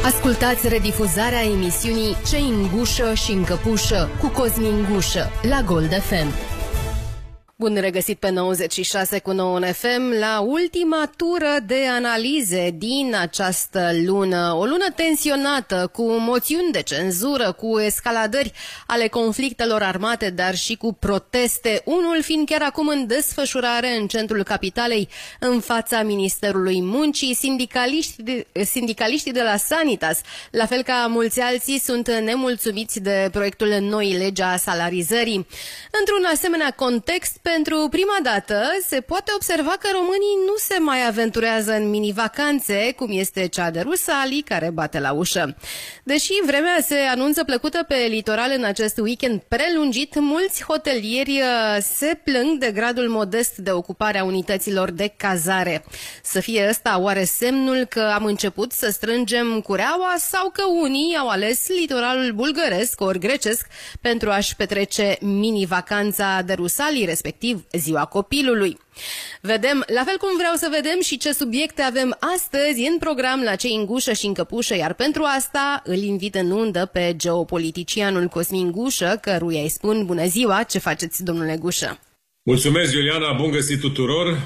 Ascultați redifuzarea emisiunii Ce în gușă și în căpușă cu Cosmin Gușă la Gold FM. Bun regăsit pe 96,9 FM la ultima tură de analize din această lună. O lună tensionată, cu moțiuni de cenzură, cu escaladări ale conflictelor armate, dar și cu proteste, unul fiind chiar acum în desfășurare în centrul capitalei, în fața Ministerului Muncii. Sindicaliștii de la Sanitas, la fel ca mulți alții, sunt nemulțumiți de proiectul noii legi a salarizării. Într-un asemenea context, pentru prima dată se poate observa că românii nu se mai aventurează în mini-vacanțe, cum este cea de Rusalii, care bate la ușă. Deși vremea se anunță plăcută pe litoral în acest weekend prelungit, mulți hotelieri se plâng de gradul modest de ocupare a unităților de cazare. Să fie ăsta oare semnul că am început să strângem cureaua, sau că unii au ales litoralul bulgăresc ori grecesc pentru a-și petrece mini-vacanța de Rusalii, respectiv Ziua Copilului? Vedem, la fel cum vreau să vedem și ce subiecte avem astăzi în program la Cei în gușă și în căpușă, iar pentru asta îl invit în undă pe geopoliticianul Cosmin Gușă, căruia îi spun bună ziua. Ce faceți, domnule Gușă? Mulțumesc, Iuliana, bun găsit tuturor.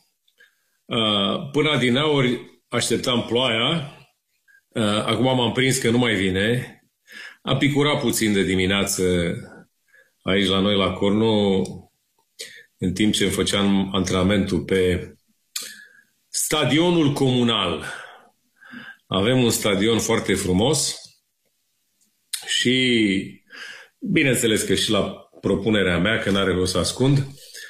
Până adineauri așteptam ploaia, acum m-am prins că nu mai vine. A picurat puțin de dimineață aici la noi la Cornu, în timp ce îmi făceam antrenamentul pe stadionul comunal. Avem un stadion foarte frumos și, bineînțeles că și la propunerea mea, că n-are rost să ascund,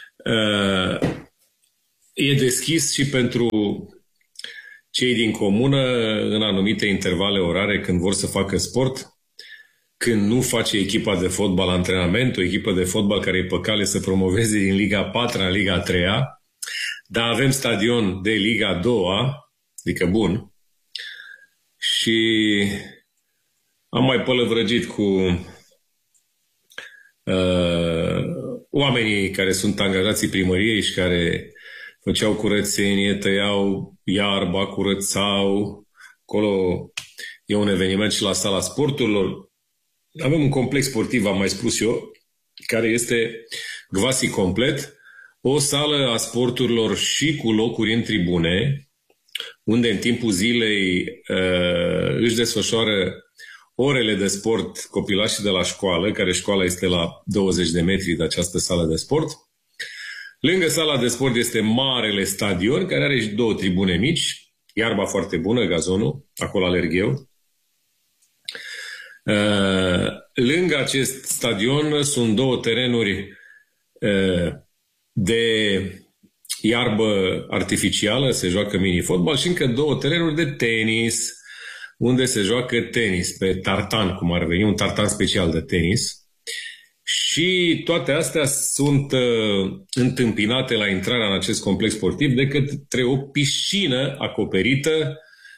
e deschis și pentru cei din comună în anumite intervale orare, când vor să facă sport, când nu face echipa de fotbal antrenament, o echipă de fotbal care e pe cale să promoveze din Liga 4 în Liga 3, dar avem stadion de Liga 2, adică bun, și am mai pălăvrăgit cu oamenii care sunt angajații primăriei și care făceau curățenie, tăiau iarba, curățau. Acolo e un eveniment și la sala sporturilor. Avem un complex sportiv, am mai spus eu, care este quasi complet, o sală a sporturilor și cu locuri în tribune, unde în timpul zilei își desfășoară orele de sport copilașii de la școală, care școala este la 20 de metri de această sală de sport. Lângă sala de sport este marele stadion, care are și 2 tribune mici, iarba foarte bună, gazonul, acolo alerg eu. Lângă acest stadion sunt 2 terenuri de iarbă artificială, se joacă mini-fotbal, și încă 2 terenuri de tenis, unde se joacă tenis, pe tartan, cum ar veni, un tartan special de tenis. Și toate astea sunt întâmpinate la intrarea în acest complex sportiv de către o piscină acoperită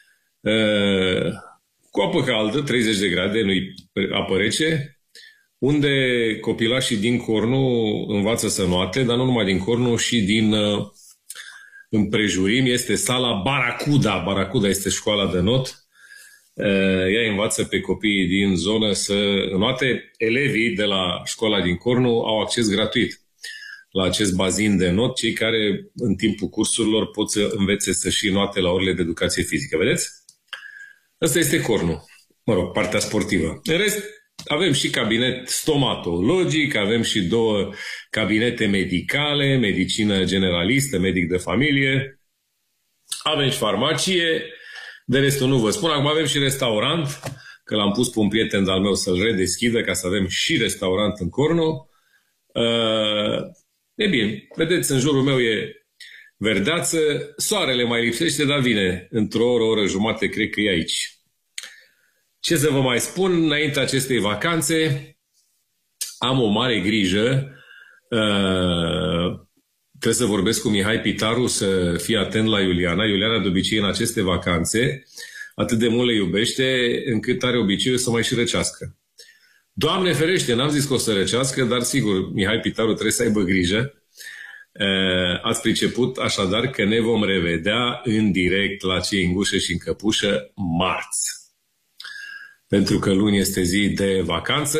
cu apă caldă, 30 de grade, nu-i apă rece, unde copilașii din Cornu învață să noate, dar nu numai din Cornu, și din împrejurim. Este sala Baracuda. Baracuda este școala de not. Ea învață pe copiii din zonă să noate. Elevii de la școala din Cornu au acces gratuit la acest bazin de not, cei care în timpul cursurilor pot să învețe să și noate la orele de educație fizică. Vedeți? Asta este Cornu. Mă rog, partea sportivă. În rest, avem și cabinet stomatologic, avem și 2 cabinete medicale, medicină generalistă, medic de familie, avem și farmacie, de restul nu vă spun. Acum avem și restaurant, că l-am pus pe un prieten al meu să-l redeschidă, ca să avem și restaurant în Cornu. E bine, vedeți, în jurul meu e verdeață, soarele mai lipsește, dar vine într-o oră jumate, cred că e aici. Ce să vă mai spun, înainte acestei vacanțe, am o mare grijă. Trebuie să vorbesc cu Mihai Pitaru să fie atent la Iuliana. Iuliana, de obicei, în aceste vacanțe, atât de mult le iubește, încât are obiceiul să mai și răcească. Doamne ferește, n-am zis că o să răcească, dar sigur, Mihai Pitaru trebuie să aibă grijă. Ați priceput așadar că ne vom revedea în direct la Cei în gușă și în căpușă marți. pentru că luni este zi de vacanță.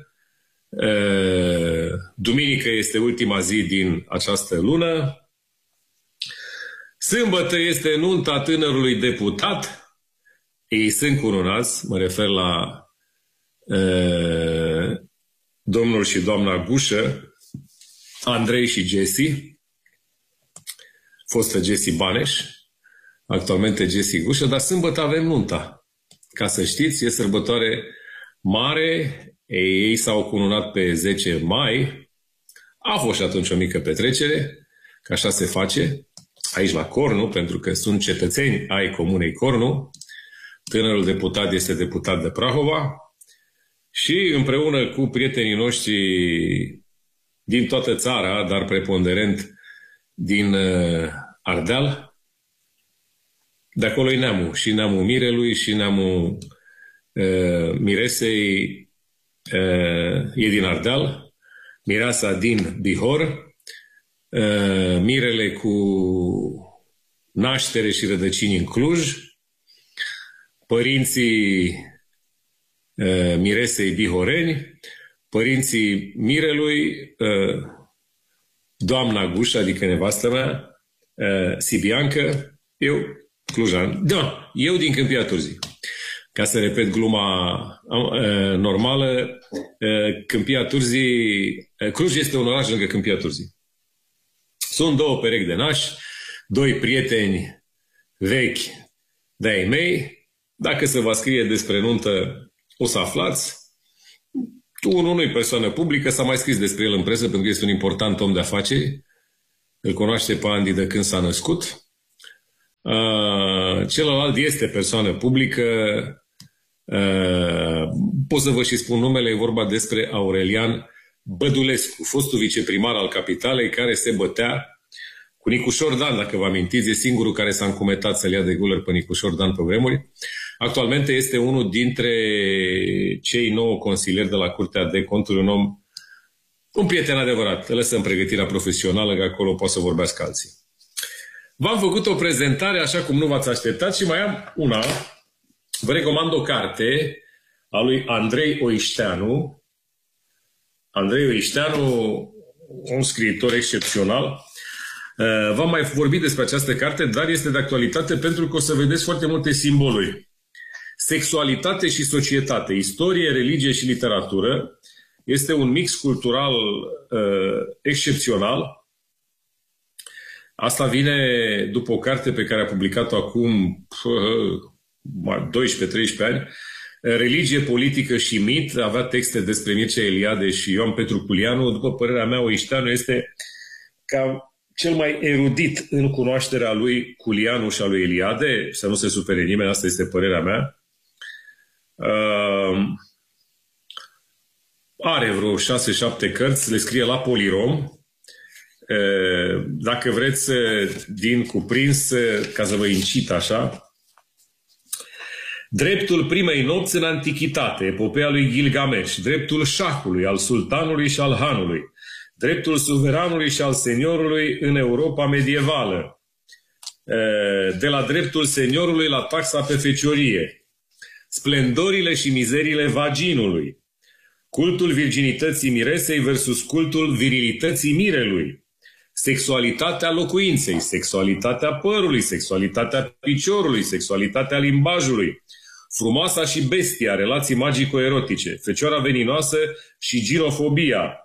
Duminică este ultima zi din această lună. Sâmbătă este nunta tânărului deputat. Ei sunt cununați, mă refer la domnul și doamna Gușă, Andrei și Jesse, fostă Jesse Baneș, actualmente Jesse Gușă, dar sâmbătă avem nunta. Ca să știți, e sărbătoare mare, ei s-au cununat pe 10 mai, a fost și atunci o mică petrecere, că așa se face, aici la Cornu, pentru că sunt cetățeni ai Comunei Cornu. Tânărul deputat este deputat de Prahova și împreună cu prietenii noștri din toată țara, dar preponderent din Ardeal, de acolo e neamul, și neamul Mirelui și neamul Miresei e din Ardeal, mireasa din Bihor, Mirele cu naștere și rădăcini în Cluj, părinții Miresei bihoreni, părinții Mirelui, doamna Gușă, adică nevastă mea, sibiancă, eu, clujan. Da, eu din Câmpia Turzii. Ca să repet gluma normală, Câmpia Turzii, Cluj este un oraș lângă Câmpia Turzii. Sunt două perechi de nași, doi prieteni vechi de-ai mei. Dacă se va scrie despre nuntă, o să aflați. Unul nu e persoană publică, s-a mai scris despre el în presă, pentru că este un important om de afaceri. Îl cunoaște pe Andy de când s-a născut. Celălalt este persoană publică. Pot să vă și spun numele, e vorba despre Aurelian Bădulescu, fostul viceprimar al capitalei, care se bătea cu Nicușor Dan, dacă vă amintiți, e singurul care s-a încumetat să-l ia de guler pe Nicușor Dan pe vremuri. Actualmente este unul dintre cei 9 consilieri de la Curtea de Conturi, un prieten adevărat. Îl lăsăm pregătirea profesională, că acolo poate să vorbească alții. V-am făcut o prezentare așa cum nu v-ați așteptat și mai am una. Vă recomand o carte a lui Andrei Oișteanu. Andrei Oișteanu, un scriitor excepțional. V-am mai vorbit despre această carte, dar este de actualitate pentru că o să vedeți foarte multe simboluri. Sexualitate și societate, istorie, religie și literatură. Este un mix cultural excepțional. Asta vine după o carte pe care a publicat-o acum 12-13 ani. Religie, politică și mit. Avea texte despre Mircea Eliade și Ioan Petru Culianu. După părerea mea, Oișteanu este ca cel mai erudit în cunoașterea lui Culianu și a lui Eliade. Să nu se supere nimeni, asta este părerea mea. Are vreo 6-7 cărți, le scrie la Polirom. Dacă vreți din cuprins, ca să vă incit așa, dreptul primei nopți în antichitate, epopeea lui Gilgamesh, dreptul șahului, al sultanului și al hanului, dreptul suveranului și al seniorului în Europa medievală, de la dreptul seniorului la taxa pe feciorie, splendorile și mizerile vaginului, cultul virginității miresei versus cultul virilității mirelui, sexualitatea locuinței, sexualitatea părului, sexualitatea piciorului, sexualitatea limbajului, frumoasa și bestia, relații magico-erotice, fecioara veninoasă și girofobia,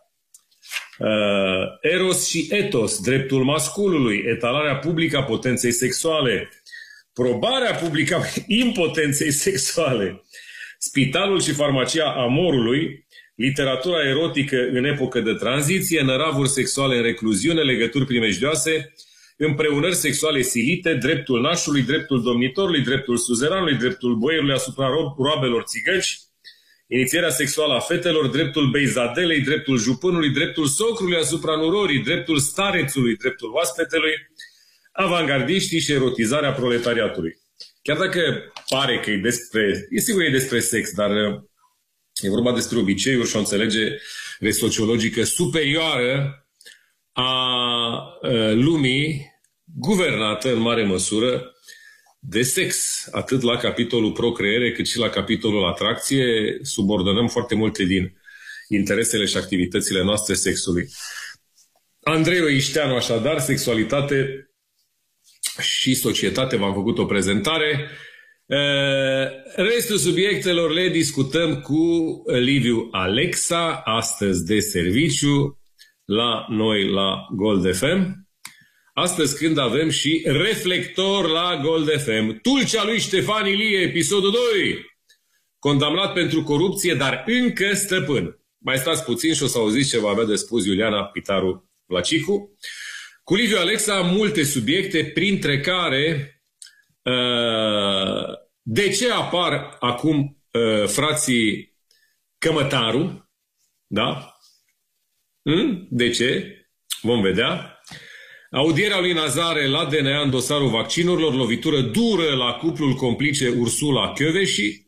eros și etos, dreptul masculului, etalarea publică a potenței sexuale, probarea publică a impotenței sexuale, spitalul și farmacia amorului, literatura erotică în epocă de tranziție, năravuri sexuale în recluziune, legături primejdioase, împreunări sexuale silite, dreptul nașului, dreptul domnitorului, dreptul suzeranului, dreptul boierului asupra roabelor țigăci, inițierea sexuală a fetelor, dreptul beizadelei, dreptul jupânului, dreptul socrului asupra nurorii, dreptul starețului, dreptul oaspetelui, avangardiștii și erotizarea proletariatului. Chiar dacă pare că e sigur e despre sex, dar e vorba despre obiceiuri și o înțelegere sociologică superioară a lumii, guvernată în mare măsură de sex. Atât la capitolul procreere, cât și la capitolul atracție, subordonăm foarte multe din interesele și activitățile noastre sexului. Andrei Oișteanu, așadar, sexualitate și societate, v-am făcut o prezentare. Restul subiectelor le discutăm cu Liviu Alexa, astăzi de serviciu, la noi la Gold FM. Astăzi când avem și reflector la Gold FM. Tulcea lui Ștefan Ilie, episodul 2. Condamnat pentru corupție, dar încă stăpân. Mai stați puțin și o să auziți ce va avea de spus Iuliana Pitaru Vlacicu. Cu Liviu Alexa multe subiecte, printre care de ce apar acum frații Cămătaru? Da? De ce? Vom vedea. Audierea lui Nazare la DNA în dosarul vaccinurilor, lovitură dură la cuplul complice Ursula Kövesi.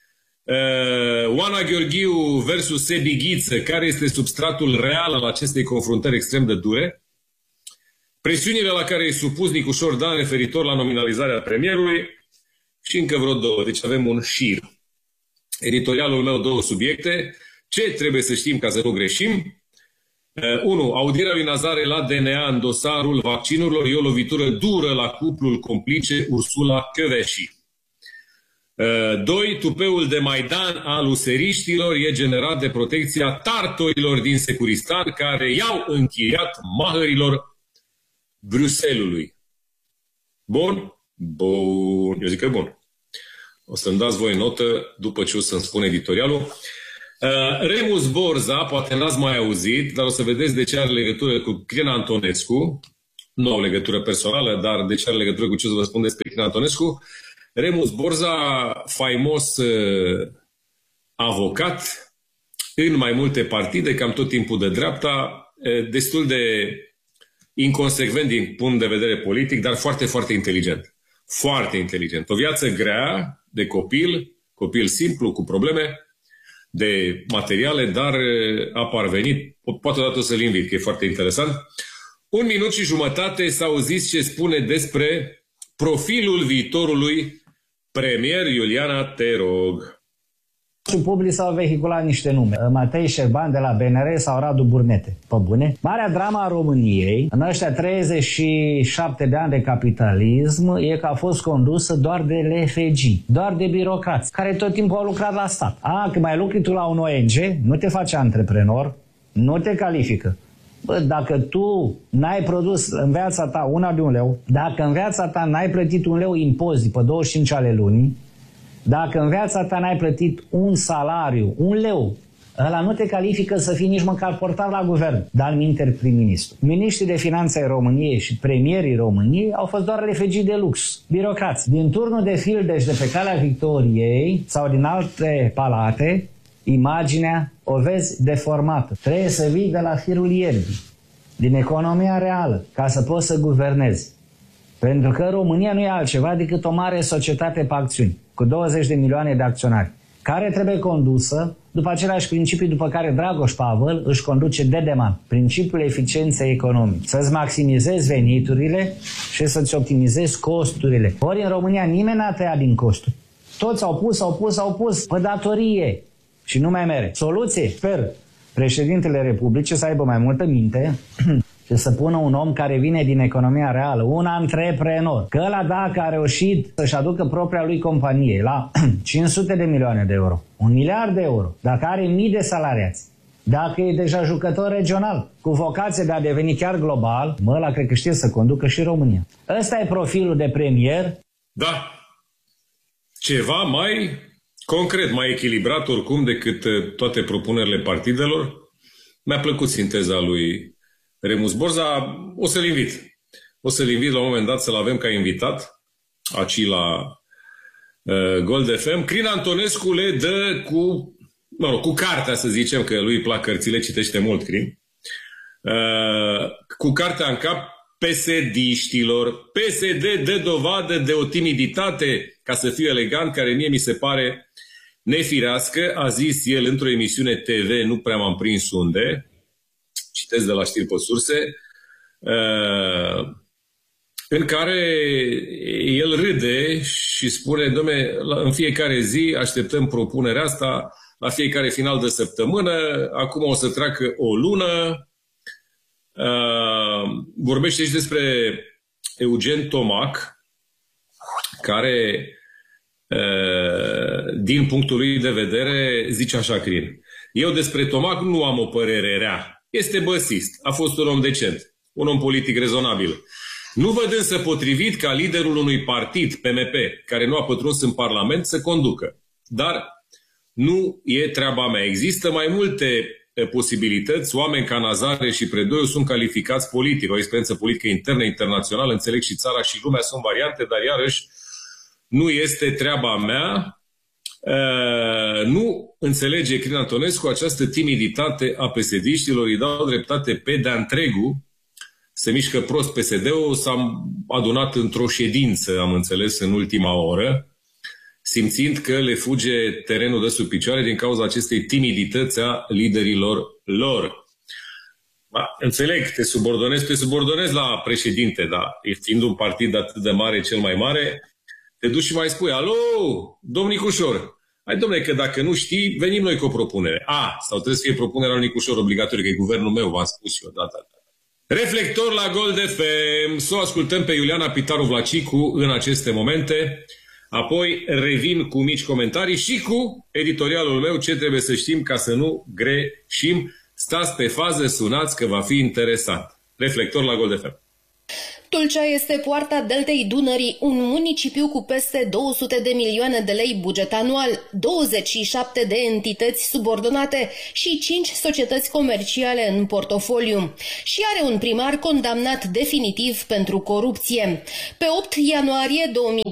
Oana Gheorghiu versus Sebi Ghiță, care este substratul real al acestei confruntări extrem de dure. Presiunile la care e supus Nicușor Dan referitor la nominalizarea premierului și încă vreo două. Deci avem un șir. Editorialul meu, două subiecte. Ce trebuie să știm ca să nu greșim? 1. Audierea lui Nazare la DNA în dosarul vaccinurilor e o lovitură dură la cuplul complice Ursula Kövesi. 2. Tupeul de Maidan al useriștilor e generat de protecția tartoilor din Securistan care i-au închiriat mahărilor Bruxellesului. Bun? Bun. Eu zic că e bun. O să-mi dați voi notă după ce o să-mi spun editorialul. Remus Borza, poate n-ați mai auzit, dar o să vedeți de ce are legătură cu Crin Antonescu. Nu au legătură personală, dar de ce are legătură cu ce o să vă spun despre Crin Antonescu. Remus Borza, faimos avocat în mai multe partide, cam tot timpul de dreapta, destul de inconsecvent din punct de vedere politic, dar foarte, foarte inteligent. Foarte inteligent. O viață grea de copil simplu, cu probleme de materiale, dar a parvenit. Poate odată să-l invit, că e foarte interesant. 1 minut și jumătate să auziți ce spune despre profilul viitorului premier. Iuliana, te rog. Public s-au vehiculat niște nume. Matei Șerban de la BNR sau Radu Burnete. Pe bune. Marea drama a României, în ăștia 37 de ani de capitalism, e că a fost condusă doar de LFG, doar de birocrați, care tot timpul au lucrat la stat. Când mai lucri tu la un ONG, nu te faci antreprenor, nu te califică. Bă, dacă tu n-ai produs în viața ta una de un leu, dacă în viața ta n-ai plătit un leu impozit pe 25 ale lunii, dacă în viața ta n-ai plătit un salariu, un leu, ăla nu te califică să fii nici măcar portar la guvern, dar alminteri prim-ministru. Miniștrii de finanțe ai României și premierii României au fost doar refegii de lux, birocrați. Din turnul de Fildeș de pe Calea Victoriei sau din alte palate, imaginea o vezi deformată. Trebuie să vii de la firul ierbii, din economia reală, ca să poți să guvernezi. Pentru că România nu e altceva decât o mare societate pe acțiuni, cu 20 de milioane de acționari, care trebuie condusă după același principii după care Dragoș Pavel își conduce Dedeman, principiul eficienței economice. Să-ți maximizezi veniturile și să-ți optimizezi costurile. Ori în România nimeni n-a tăiat din costuri. Toți au pus pe datorie și nu mai mere. Soluție? Sper președintele Republicii să aibă mai multă minte și să pună un om care vine din economia reală, un antreprenor. Că ăla dacă a reușit să-și aducă propria lui companie la 500 de milioane de euro, 1 miliard de euro, dacă are mii de salariați, dacă e deja jucător regional, cu vocație de a deveni chiar global, ăla cred că știe să conducă și România. Ăsta e profilul de premier. Da. Ceva mai concret, mai echilibrat oricum decât toate propunerile partidelor. Mi-a plăcut sinteza lui Remus Borza. O să-l invit. O să-l invit la un moment dat să-l avem ca invitat aici la Gold FM. Crin Antonescu le dă cu cartea, să zicem, că lui îi plac cărțile, citește mult Crin. Cu cartea în cap PSD-știlor. PSD dă dovadă de o timiditate, ca să fiu elegant, care mie mi se pare nefirească. A zis el într-o emisiune TV, nu prea m-am prins unde, citesc de la știri pe surse, în care el râde și spune, dom'le, în fiecare zi așteptăm propunerea asta, la fiecare final de săptămână, acum o să treacă o lună. Vorbește și despre Eugen Tomac, care, din punctul lui de vedere, zice așa, Crin: eu despre Tomac nu am o părere rea. Este băsist, a fost un om decent, un om politic rezonabil. Nu văd însă potrivit ca liderul unui partid, PMP, care nu a pătruns în Parlament, să conducă. Dar nu e treaba mea. Există mai multe posibilități. Oameni ca Nazare și Predoiu sunt calificați politic, o experiență politică internă, internațională, înțeleg și țara și lumea, sunt variante, dar iarăși nu este treaba mea. Nu înțelege Crin Antonescu această timiditate a PSD-știlor, îi dau dreptate pe de-a întregul. Se mișcă prost PSD-ul, s-a adunat într-o ședință, am înțeles, în ultima oră, simțind că le fuge terenul de sub picioare din cauza acestei timidități a liderilor lor. Înțeleg, te subordonezi la președinte, dar fiind un partid atât de mare, cel mai mare, te duci și mai spui: alo, domn Nicușor, hai dom'le, că dacă nu știi, venim noi cu o propunere. Sau trebuie să fie propunerea lui Nicușor obligatoriu, că e guvernul meu, v-am spus și odată. Reflector la Gold FM. Să o ascultăm pe Iuliana Pitaru-Vlacicu în aceste momente. Apoi revin cu mici comentarii și cu editorialul meu, ce trebuie să știm ca să nu greșim. Stați pe fază, sunați că va fi interesant. Reflector la Gold FM. Tulcea este poarta deltei Dunării, un municipiu cu peste 200 de milioane de lei buget anual, 27 de entități subordonate și 5 societăți comerciale în portofoliu. Și are un primar condamnat definitiv pentru corupție. Pe 8 ianuarie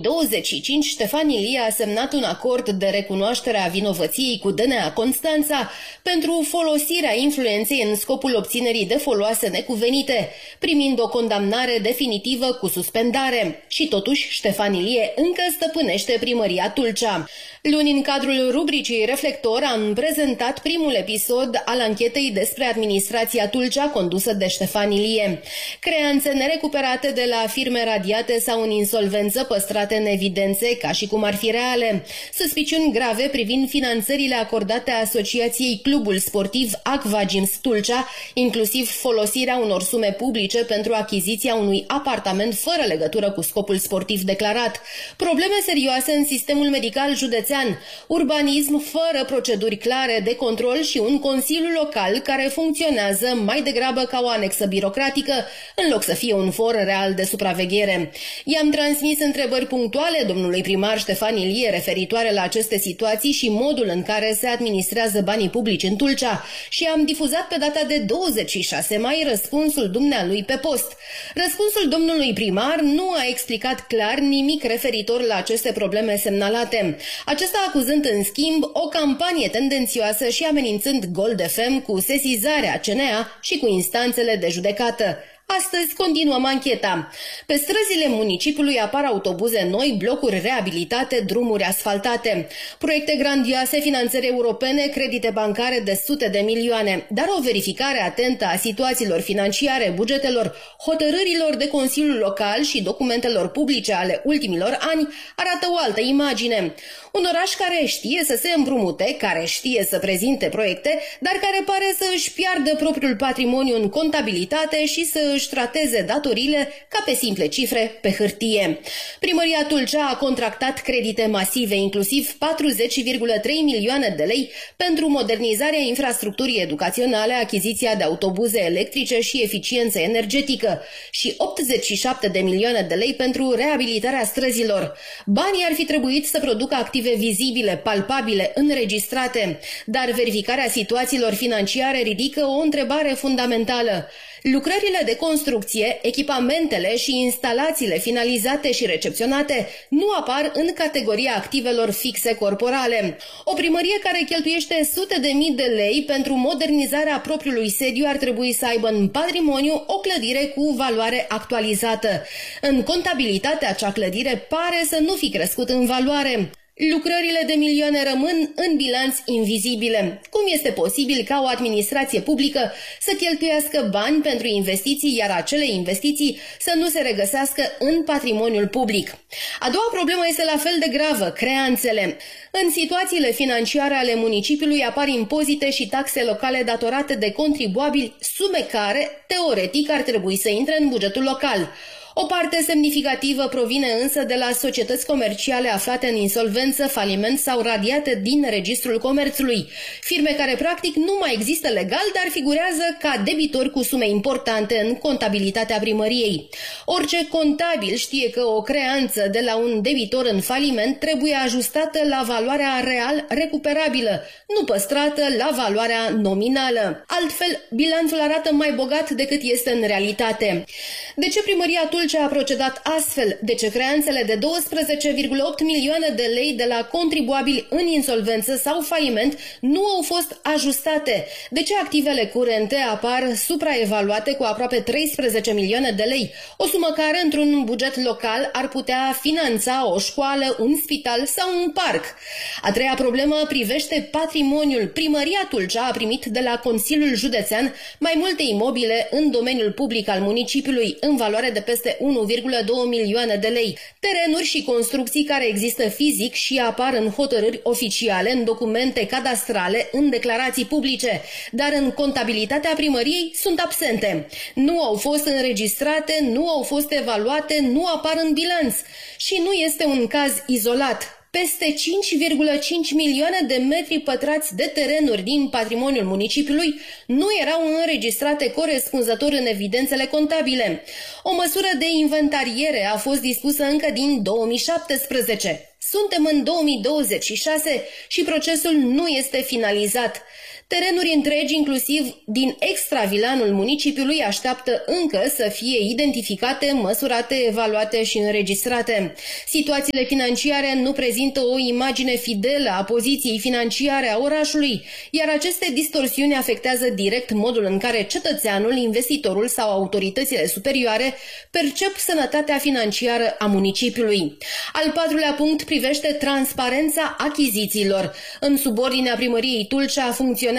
2025, Ștefan Ilie a semnat un acord de recunoaștere a vinovăției cu DNA Constanța pentru folosirea influenței în scopul obținerii de foloase necuvenite, primind o condamnare definitivă cu suspendare. Și totuși, Ștefan Ilie încă stăpânește primăria Tulcea. Luni, în cadrul rubricii Reflector, am prezentat primul episod al anchetei despre administrația Tulcea condusă de Ștefan Ilie. Creanțe nerecuperate de la firme radiate sau în insolvență păstrate în evidențe ca și cum ar fi reale. Suspiciuni grave privind finanțările acordate Asociației Clubul Sportiv Aqua Gyms Tulcea, inclusiv folosirea unor sume publice pentru achiziția unui apartament fără legătură cu scopul sportiv declarat. Probleme serioase în sistemul medical județean, urbanism fără proceduri clare de control și un consiliu local care funcționează mai degrabă ca o anexă birocratică, în loc să fie un for real de supraveghere. I-am transmis întrebări punctuale domnului primar Ștefan Ilie referitoare la aceste situații și modul în care se administrează banii publici în Tulcea și am difuzat pe data de 26 mai răspunsul dumnealui pe post. Răspunsul domnului primar nu a explicat clar nimic referitor la aceste probleme semnalate. Acesta acuzând în schimb o campanie tendențioasă și amenințând Gold FM cu sesizarea CNA și cu instanțele de judecată. Astăzi continuăm ancheta. Pe străzile municipiului apar autobuze noi, blocuri reabilitate, drumuri asfaltate. Proiecte grandioase, finanțări europene, credite bancare de sute de milioane. Dar o verificare atentă a situațiilor financiare, bugetelor, hotărârilor de Consiliul Local și documentelor publice ale ultimilor ani arată o altă imagine. Un oraș care știe să se împrumute, care știe să prezinte proiecte, dar care pare să își piardă propriul patrimoniu în contabilitate și să își trateze datoriile ca pe simple cifre pe hârtie. Primăria Tulcea a contractat credite masive, inclusiv 40,3 milioane de lei pentru modernizarea infrastructurii educaționale, achiziția de autobuze electrice și eficiență energetică și 87 de milioane de lei pentru reabilitarea străzilor. Banii ar fi trebuit să producă activități vizibile, palpabile, înregistrate, dar verificarea situațiilor financiare ridică o întrebare fundamentală. Lucrările de construcție, echipamentele și instalațiile finalizate și recepționate nu apar în categoria activelor fixe corporale. O primărie care cheltuiește sute de mii de lei pentru modernizarea propriului sediu ar trebui să aibă în patrimoniu o clădire cu valoare actualizată. În contabilitate, acea clădire pare să nu fi crescut în valoare. Lucrările de milioane rămân în bilanț invizibile. Cum este posibil ca o administrație publică să cheltuiască bani pentru investiții, iar acele investiții să nu se regăsească în patrimoniul public? A doua problemă este la fel de gravă, creanțele. În situațiile financiare ale municipiului apar impozite și taxe locale datorate de contribuabili, sume care, teoretic, ar trebui să intre în bugetul local. O parte semnificativă provine însă de la societăți comerciale aflate în insolvență, faliment sau radiate din Registrul Comerțului, firme care practic nu mai există legal, dar figurează ca debitori cu sume importante în contabilitatea primăriei. Orice contabil știe că o creanță de la un debitor în faliment trebuie ajustată la valoarea real recuperabilă, nu păstrată la valoarea nominală. Altfel, bilanțul arată mai bogat decât este în realitate. De ce primăria Tulcea a procedat astfel? De ce creanțele de 12,8 milioane de lei de la contribuabili în insolvență sau faliment nu au fost ajustate? De ce activele curente apar supraevaluate cu aproape 13 milioane de lei? O sumă care, într-un buget local, ar putea finanța o școală, un spital sau un parc. A treia problemă privește patrimoniul. Primăria Tulcea a primit de la Consiliul Județean mai multe imobile în domeniul public al municipiului, în valoare de peste 1,2 milioane de lei. Terenuri și construcții care există fizic și apar în hotărâri oficiale, în documente cadastrale, în declarații publice, dar în contabilitatea primăriei sunt absente. Nu au fost înregistrate, nu au fost evaluate, nu apar în bilanț. Și nu este un caz izolat. Peste 5,5 milioane de metri pătrați de terenuri din patrimoniul municipiului nu erau înregistrate corespunzător în evidențele contabile. O măsură de inventariere a fost dispusă încă din 2017. Suntem în 2026 și procesul nu este finalizat. Terenuri întregi, inclusiv din extravilanul municipiului, așteaptă încă să fie identificate, măsurate, evaluate și înregistrate. Situațiile financiare nu prezintă o imagine fidelă a poziției financiare a orașului, iar aceste distorsiuni afectează direct modul în care cetățeanul, investitorul sau autoritățile superioare percep sănătatea financiară a municipiului. Al patrulea punct privește transparența achizițiilor. În subordinea primăriei Tulcea funcționează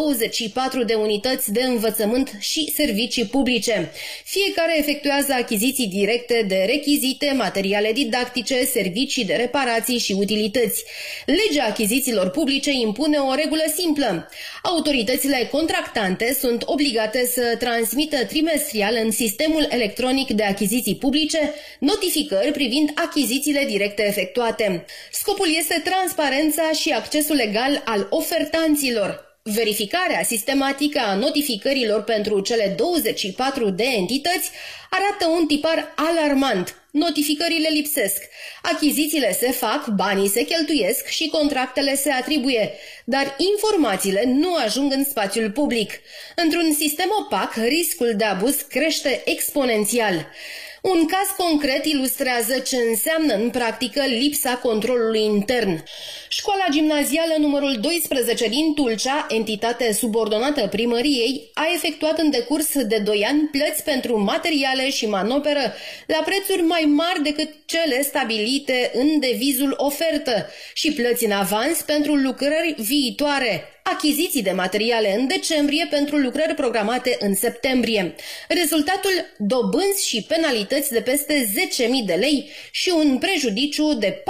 24 de unități de învățământ și servicii publice. Fiecare efectuează achiziții directe de rechizite, materiale didactice, servicii de reparații și utilități. Legea achizițiilor publice impune o regulă simplă. Autoritățile contractante sunt obligate să transmită trimestrial în sistemul electronic de achiziții publice notificări privind achizițiile directe efectuate. Scopul este transparența și accesul legal al ofertanților. Verificarea sistematică a notificărilor pentru cele 24 de entități arată un tipar alarmant. Notificările lipsesc, achizițiile se fac, banii se cheltuiesc și contractele se atribuie, dar informațiile nu ajung în spațiul public. Într-un sistem opac, riscul de abuz crește exponențial. Un caz concret ilustrează ce înseamnă în practică lipsa controlului intern. Școala gimnazială numărul 12 din Tulcea, entitate subordonată primăriei, a efectuat în decurs de 2 ani plăți pentru materiale și manoperă la prețuri mai mari decât cele stabilite în devizul ofertă și plăți în avans pentru lucrări viitoare. Achiziții de materiale în decembrie pentru lucrări programate în septembrie. Rezultatul: dobânzi și penalități de peste 10.000 de lei și un prejudiciu de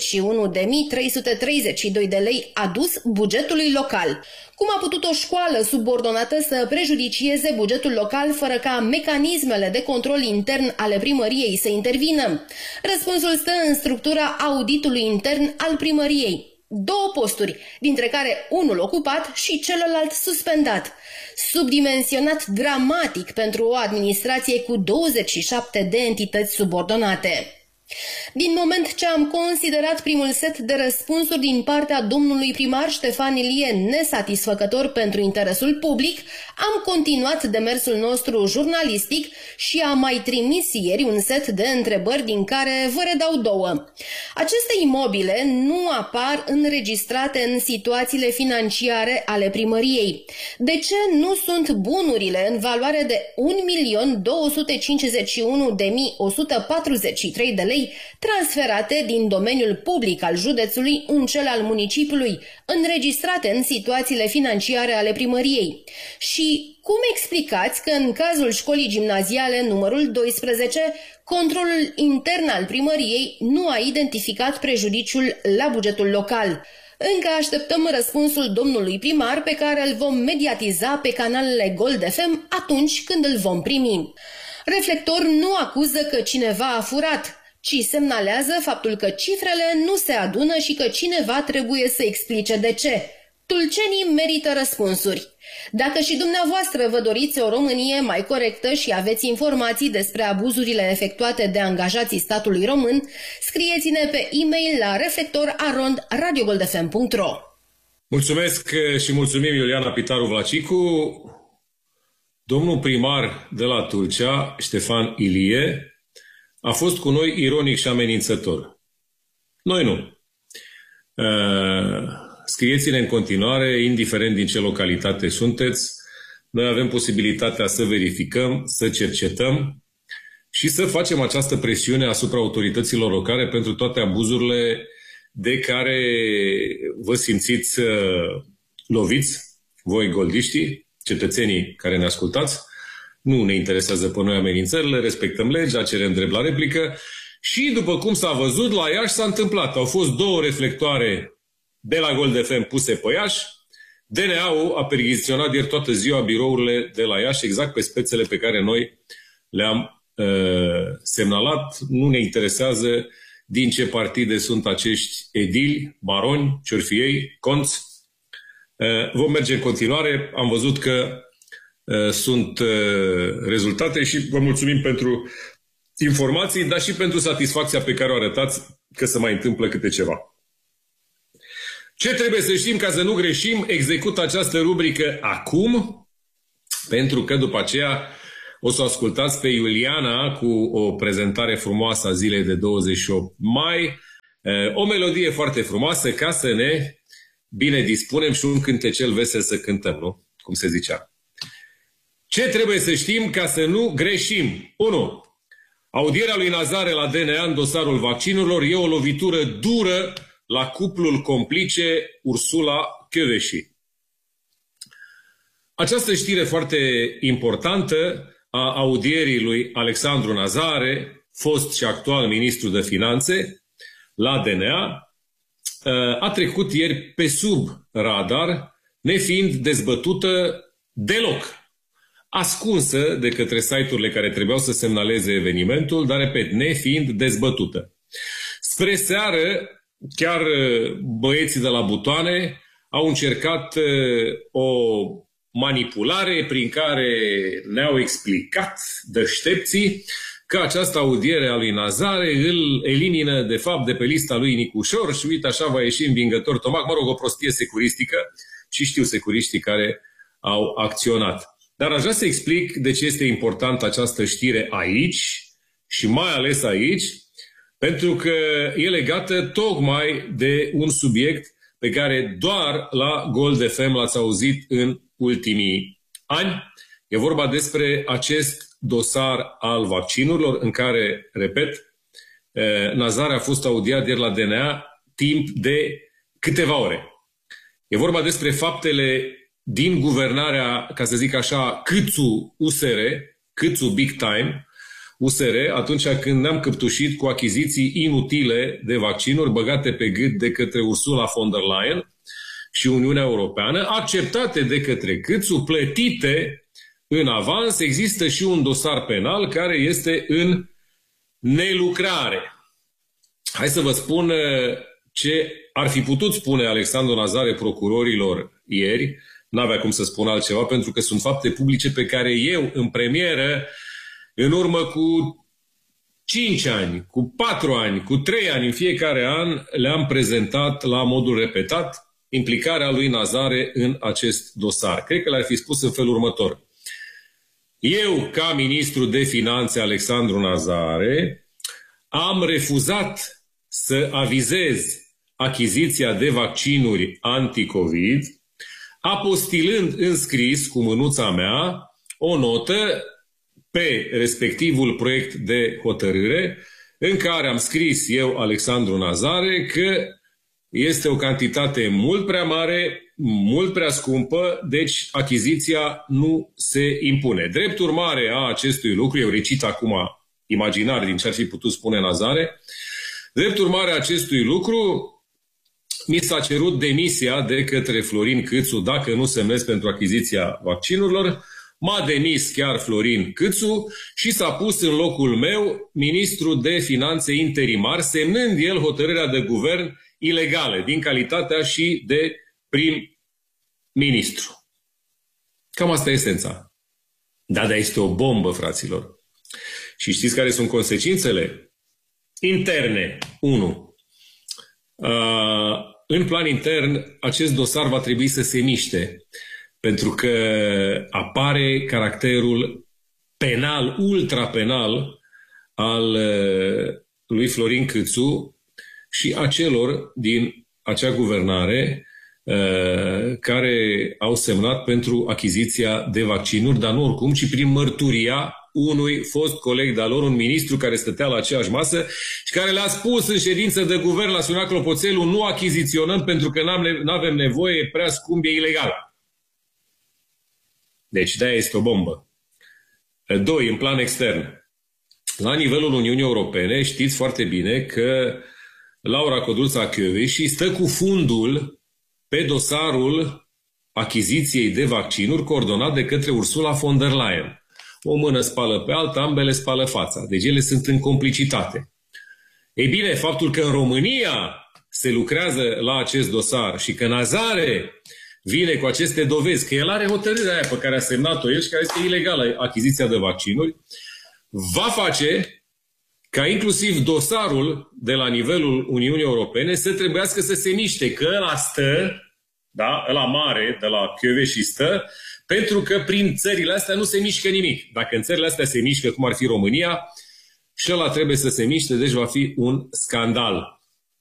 41.332 de lei adus bugetului local. Cum a putut o școală subordonată să prejudicieze bugetul local fără ca mecanismele de control intern ale primăriei să intervină? Răspunsul stă în structura auditului intern al primăriei. 2 posturi, dintre care unul ocupat și celălalt suspendat. Subdimensionat dramatic pentru o administrație cu 27 de entități subordonate. Din moment ce am considerat primul set de răspunsuri din partea domnului primar Ștefan Ilie nesatisfăcător pentru interesul public, am continuat demersul nostru jurnalistic și am mai trimis ieri un set de întrebări din care vă redau 2. Aceste imobile nu apar înregistrate în situațiile financiare ale primăriei. De ce nu sunt bunurile în valoare de 1.251.143 de lei primăriei, transferate din domeniul public al județului în cel al municipiului, înregistrate în situațiile financiare ale primăriei. Și cum explicați că în cazul școlii gimnaziale numărul 12, controlul intern al primăriei nu a identificat prejudiciul la bugetul local? Încă așteptăm răspunsul domnului primar, pe care îl vom mediatiza pe canalele Gold FM atunci când îl vom primi. Reflector nu acuză că cineva a furat, ci semnalează faptul că cifrele nu se adună și că cineva trebuie să explice de ce. Tulcenii merită răspunsuri. Dacă și dumneavoastră vă doriți o Românie mai corectă și aveți informații despre abuzurile efectuate de angajații statului român, scrieți-ne pe e-mail la reflector@radiogoldfm.ro. Mulțumesc și mulțumim, Iuliana Pitaru Vlacicu. Domnul primar de la Tulcea, Ștefan Ilie, a fost cu noi ironic și amenințător. Noi nu. Scrieți-ne în continuare, indiferent din ce localitate sunteți. Noi avem posibilitatea să verificăm, să cercetăm și să facem această presiune asupra autorităților locale pentru toate abuzurile de care vă simțiți loviți, voi goldiștii, cetățenii care ne ascultați. Nu ne interesează pe noi amenințările, respectăm legea, cerem drept la replică și, după cum s-a văzut, la Iași s-a întâmplat. Au fost 2 reflectoare de la Gold FM puse pe Iași. DNA-ul a percheziționat ieri toată ziua birourile de la Iași, exact pe spețele pe care noi le-am semnalat. Nu ne interesează din ce partide sunt acești edili, baroni, ciorfiei, conți. Vom merge în continuare. Am văzut că sunt rezultate și vă mulțumim pentru informații, dar și pentru satisfacția pe care o arătați că se mai întâmplă câte ceva. Ce trebuie să știm ca să nu greșim? Execut această rubrică acum, pentru că după aceea o să ascultați pe Iuliana cu o prezentare frumoasă a zilei de 28 mai, o melodie foarte frumoasă ca să ne bine dispunem și un cântecel vesel să cântăm, nu? Cum se zicea. Ce trebuie să știm ca să nu greșim? 1. Audierea lui Nazare la DNA în dosarul vaccinurilor e o lovitură dură la cuplul complice Ursula Kövesi. Această știre foarte importantă a audierii lui Alexandru Nazare, fost și actual ministru de finanțe, la DNA, a trecut ieri pe sub radar, nefiind dezbătută deloc, ascunsă de către site-urile care trebuiau să semnaleze evenimentul, dar, repet, nefiind dezbătută. Spre seară, chiar băieții de la butoane au încercat o manipulare prin care ne-au explicat deștepții că această audiere a lui Nazare îl elimină de fapt de pe lista lui Nicușor și uite așa va ieși învingător Tomac, mă rog, o prostie securistică și știu securiștii care au acționat. Dar aș vrea să explic de ce este importantă această știre aici și mai ales aici, pentru că e legată tocmai de un subiect pe care doar la Gold FM l-ați auzit în ultimii ani. E vorba despre acest dosar al vaccinurilor în care, repet, Nazare a fost audiat ieri la DNA timp de câteva ore. E vorba despre faptele din guvernarea, ca să zic așa, Câțu USR, Câțu Big Time, USR, atunci când ne-am căptușit cu achiziții inutile de vaccinuri băgate pe gât de către Ursula von der Leyen și Uniunea Europeană, acceptate de către Câțu, plătite în avans. Există și un dosar penal care este în nelucrare. Hai să vă spun ce ar fi putut spune Alexandru Nazare procurorilor ieri. N-avea cum să spun altceva, pentru că sunt fapte publice pe care eu, în premieră, în urmă cu 5 ani, cu 4 ani, cu 3 ani, în fiecare an, le-am prezentat la modul repetat implicarea lui Nazare în acest dosar. Cred că le-ar fi spus în felul următor. Eu, ca ministru de finanțe Alexandru Nazare, am refuzat să avizez achiziția de vaccinuri anti-COVID, apostilând în scris cu mânuța mea o notă pe respectivul proiect de hotărâre în care am scris eu, Alexandru Nazare, că este o cantitate mult prea mare, mult prea scumpă, deci achiziția nu se impune. Drept urmare a acestui lucru, eu recit acum imaginar din ce ar fi putut spune Nazare, drept urmare a acestui lucru, mi s-a cerut demisia de către Florin Câțu dacă nu semnez pentru achiziția vaccinurilor. M-a demis chiar Florin Câțu și s-a pus în locul meu ministru de finanțe interimar, semnând el hotărârea de guvern ilegală, din calitatea și de prim-ministru. Cam asta e esența. Dar este o bombă, fraților. Și știți care sunt consecințele? Interne. 1. În plan intern, acest dosar va trebui să se miște, pentru că apare caracterul penal, ultrapenal al lui Florin Câțu și a celor din acea guvernare care au semnat pentru achiziția de vaccinuri, dar nu oricum, ci prin mărturia unui fost coleg de-al lor, un ministru care stătea la aceeași masă și care le-a spus în ședință de guvern, l-a sunat Clopoțelu, nu achiziționăm pentru că nu avem nevoie, e prea scump, e ilegal. Deci de-aia este o bombă. 2. În plan extern. La nivelul Uniunii Europene știți foarte bine că Laura Codruța Kövesi stă cu fundul pe dosarul achiziției de vaccinuri coordonat de către Ursula von der Leyen. O mână spală pe alta, ambele spală fața. Deci ele sunt în complicitate. Ei bine, faptul că în România se lucrează la acest dosar și că Nazare vine cu aceste dovezi, că el are hotărârea aia pe care a semnat-o el și care este ilegală, achiziția de vaccinuri, va face ca inclusiv dosarul de la nivelul Uniunii Europene să trebuiască să se miște, că ăla stă, da, ăla mare de la Kövesi stă, pentru că prin țările astea nu se mișcă nimic. Dacă în țările astea se mișcă, cum ar fi România, și ăla trebuie să se miște, deci va fi un scandal.